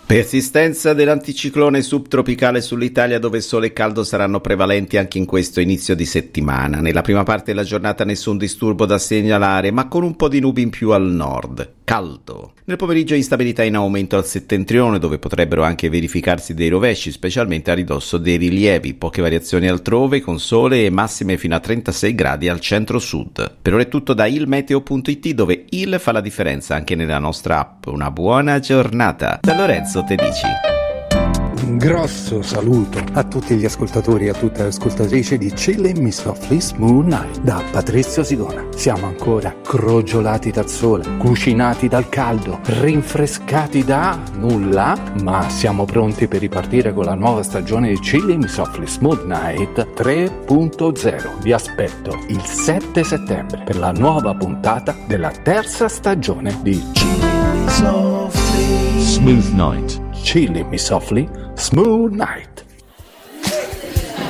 Persistenza dell'anticiclone subtropicale sull'Italia, dove sole e caldo saranno prevalenti anche in questo inizio di settimana. Nella prima parte della giornata nessun disturbo da segnalare, ma con un po' di nubi in più al nord. Caldo. Nel pomeriggio instabilità in aumento al settentrione, dove potrebbero anche verificarsi dei rovesci, specialmente a ridosso dei rilievi. Poche variazioni altrove, con sole e massime fino a 36 gradi al centro-sud. Per ora è tutto da ilmeteo.it, dove il fa la differenza anche nella nostra app. Una buona giornata. Da Lorenzo Tedici. Un grosso saluto a tutti gli ascoltatori e a tutte le ascoltatrici di Chilling Me Softly Smooth Night da Patrizio Sidona. Siamo ancora crogiolati dal sole, cucinati dal caldo, rinfrescati da nulla, ma siamo pronti per ripartire con la nuova stagione di Chilling Me Softly Smooth Night 3.0. Vi aspetto il 7 settembre per la nuova puntata della terza stagione di Chilling Me Softly Smooth Night. Chilling Me Softly Smooth Night.